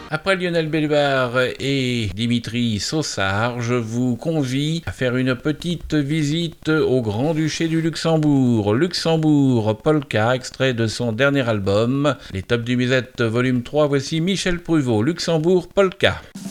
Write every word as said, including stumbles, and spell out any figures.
Après Lionel Bellemare et Dimitri Sossard, je vous convie à faire une petite visite au Grand-Duché du Luxembourg. Luxembourg Polka, extrait de son dernier album, Les Tops du Musette, volume trois. Voici Michel Pruvot, Luxembourg Polka.